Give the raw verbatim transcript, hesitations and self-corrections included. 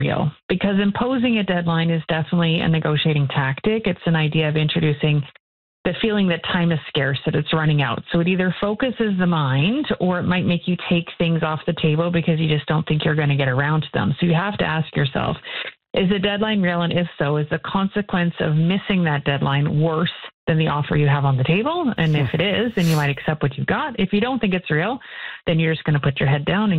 real, because imposing a deadline is definitely a negotiating tactic. It's an idea of introducing the feeling that time is scarce, that it's running out. So it either focuses the mind or it might make you take things off the table because you just don't think you're going to get around to them. So you have to ask yourself, is the deadline real? And if so, is the consequence of missing that deadline worse than the offer you have on the table? And if it is, then you might accept what you've got. If you don't think it's real, then you're just going to put your head down and